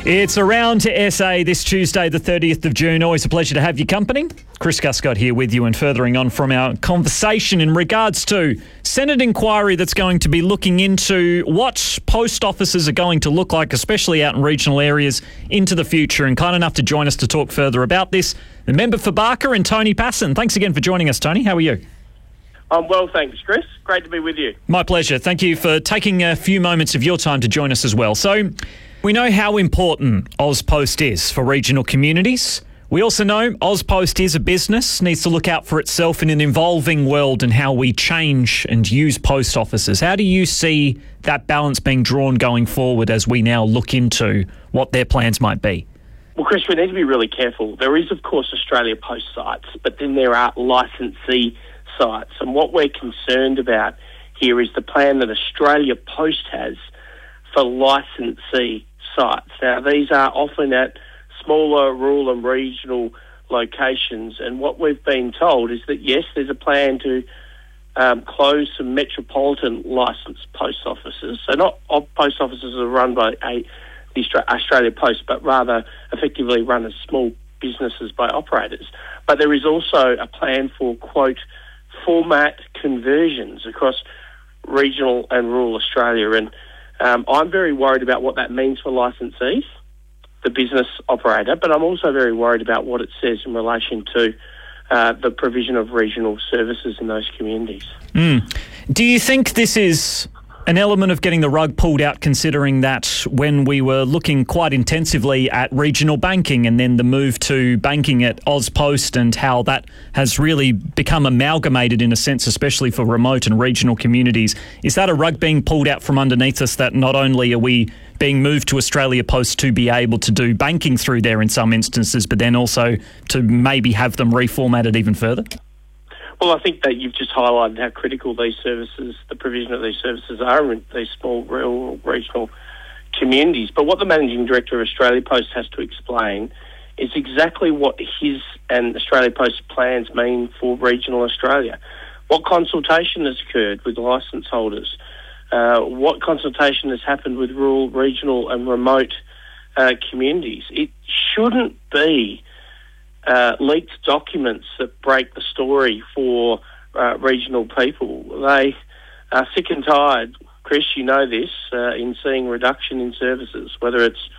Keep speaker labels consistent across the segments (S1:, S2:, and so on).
S1: It's Around to SA this Tuesday, the 30th of June. Always a pleasure to have your company. Chris Guscott here with you, and furthering on from our conversation in regards to Senate inquiry that's going to be looking into what post offices are going to look like, especially out in regional areas, into the future. And kind enough to join us to talk further about this, the member for Barker and Tony Passon. Thanks again for joining us, Tony. How are you?
S2: I'm well, thanks, Chris. Great to be with you.
S1: My pleasure. Thank you for taking a few moments of your time to join us as well. So, we know how important AusPost is for regional communities. We also know AusPost is a business, needs to look out for itself in an evolving world and how we change and use post offices. How do you see that balance being drawn going forward as we now look into what their plans might be?
S2: Well, Chris, we need to be really careful. There is, of course, Australia Post sites, but then there are licensee sites. And what we're concerned about here is the plan that Australia Post has for licensee sites. Now, these are often at smaller rural and regional locations, and what we've been told is that, yes, there's a plan to close some metropolitan licensed post offices. So not all post offices are run by the Australia Post, but rather effectively run as small businesses by operators. But there is also a plan for, quote, format conversions across regional and rural Australia. And I'm very worried about what that means for licensees, the business operator, but I'm also very worried about what it says in relation to the provision of regional services in those communities.
S1: Do you think this is an element of getting the rug pulled out, considering that when we were looking quite intensively at regional banking and then the move to banking at AusPost and how that has really become amalgamated in a sense, especially for remote and regional communities, is that a rug being pulled out from underneath us, that not only are we being moved to Australia Post to be able to do banking through there in some instances, but then also to maybe have them reformatted even further?
S2: Well, I think that you've just highlighted how critical these services, the provision of these services are in these small rural regional communities. But what the Managing Director of Australia Post has to explain is exactly what his and Australia Post plans mean for regional Australia. What consultation has occurred with licence holders? What consultation has happened with rural, regional and remote communities? It shouldn't be leaked documents that break the story for regional people. They are sick and tired, Chris, you know this, in seeing reduction in services, whether it's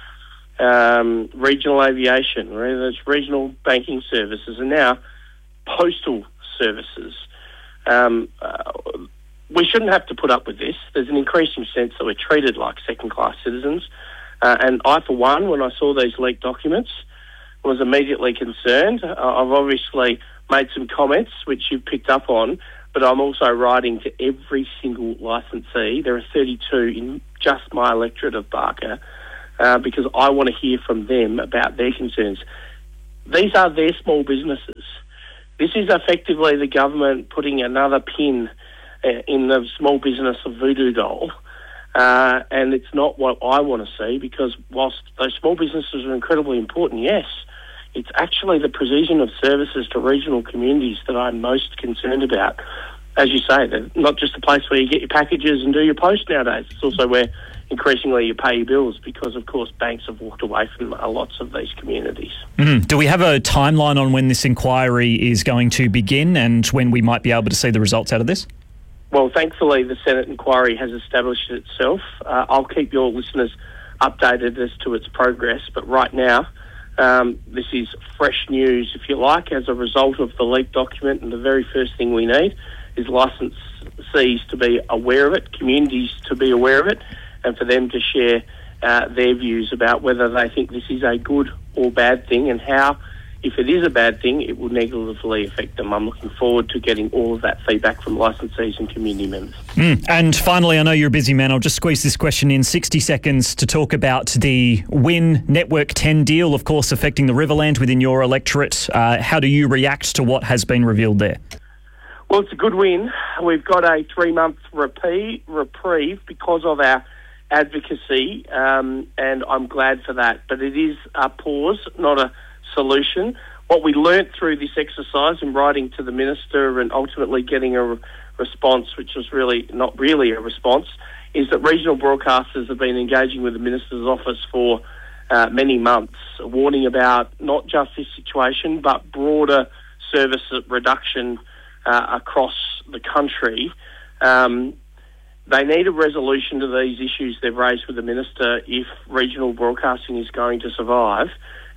S2: regional aviation, whether it's regional banking services, and now postal services. We shouldn't have to put up with this. There's an increasing sense that we're treated like second-class citizens. And I, for one, when I saw these leaked documents, was immediately concerned. I've obviously made some comments which you've picked up on, but I'm also writing to every single licensee. There are 32 in just my electorate of Barker, because I want to hear from them about their concerns. These are their small businesses. This is effectively the government putting another pin in the small business of voodoo doll, and it's not what I want to see, because whilst those small businesses are incredibly important, yes, it's actually the provision of services to regional communities that I'm most concerned about. As you say, they're not just a place where you get your packages and do your post nowadays. It's also where increasingly you pay your bills, because, of course, banks have walked away from lots of these communities.
S1: Do we have a timeline on when this inquiry is going to begin and when we might be able to see the results out of this?
S2: Well, thankfully, the Senate inquiry has established itself. I'll keep your listeners updated as to its progress, but right now, this is fresh news, if you like, as a result of the leaked document, and the very first thing we need is licensees to be aware of it, communities to be aware of it, and for them to share their views about whether they think this is a good or bad thing, and how, if it is a bad thing, it will negatively affect them. I'm looking forward to getting all of that feedback from licensees and community members.
S1: And finally, I know you're a busy man, I'll just squeeze this question in 60 seconds to talk about the WIN Network 10 deal, of course, affecting the Riverland within your electorate. How do you react to what has been revealed there?
S2: Well, it's a good win. We've got a 3-month reprieve because of our advocacy, and I'm glad for that. But it is a pause, not a solution. What we learnt through this exercise in writing to the Minister and ultimately getting a response, which was really not really a response, is that regional broadcasters have been engaging with the Minister's office for many months, warning about not just this situation, but broader service reduction across the country. They need a resolution to these issues they've raised with the Minister if regional broadcasting is going to survive.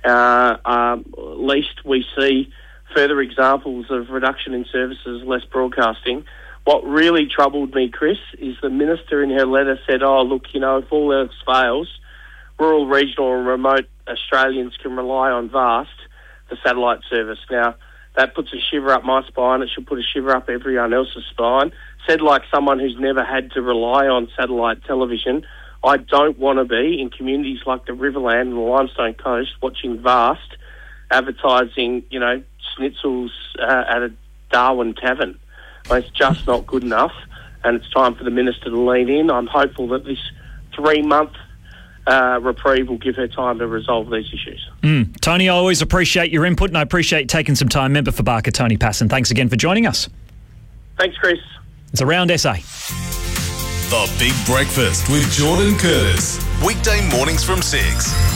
S2: Least we see further examples of reduction in services, less broadcasting. What really troubled me, Chris, is the Minister in her letter said, if all else fails, rural, regional and remote Australians can rely on VAST, the satellite service. Now, that puts a shiver up my spine. It should put a shiver up everyone else's spine. Said like someone who's never had to rely on satellite television, I don't want to be in communities like the Riverland and the Limestone Coast watching VAST advertising, schnitzels at a Darwin tavern. It's just not good enough, and it's time for the Minister to lean in. I'm hopeful that this 3-month reprieve will give her time to resolve these issues.
S1: Tony, I always appreciate your input, and I appreciate taking some time. Member for Barker, Tony Passon, thanks again for joining us.
S2: Thanks, Chris.
S1: It's Around SA.
S3: The Big Breakfast with Jordan Curtis. Weekday mornings from 6.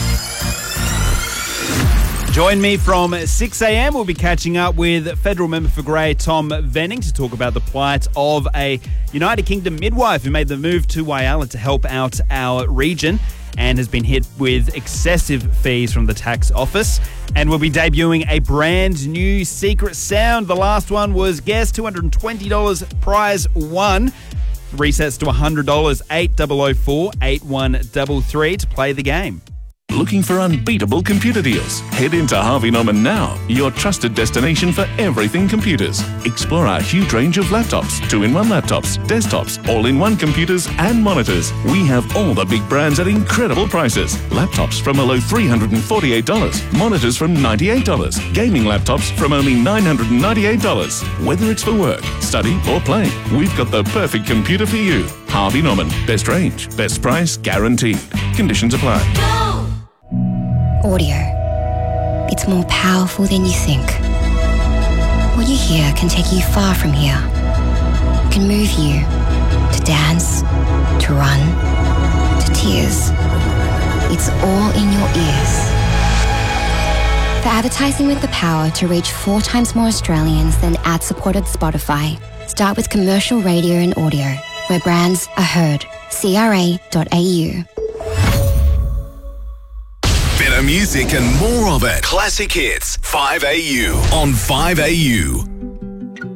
S4: Join me from 6 a.m. We'll be catching up with Federal Member for Grey, Tom Venning, to talk about the plight of a United Kingdom midwife who made the move to Whyalla to help out our region and has been hit with excessive fees from the tax office. And we'll be debuting a brand new secret sound. The last one was guess $220 prize won. Resets to $100, 8004 8133 to play the game.
S3: Looking for unbeatable computer deals? Head into Harvey Norman now, your trusted destination for everything computers. Explore our huge range of laptops, 2-in-1 laptops, desktops, all-in-one computers and monitors. We have all the big brands at incredible prices. Laptops from a low $348, monitors from $98, gaming laptops from only $998. Whether it's for work, study or play, we've got the perfect computer for you. Harvey Norman, best range, best price guaranteed. Conditions apply.
S5: Audio. It's more powerful than you think. What you hear can take you far from here. It can move you to dance, to run, to tears. It's all in your ears. For advertising with the power to reach 4 times more Australians than ad-supported Spotify, start with commercial radio and audio, where brands are heard. CRA.au.
S3: Better music and more of it. Classic Hits, 5AU on 5AU.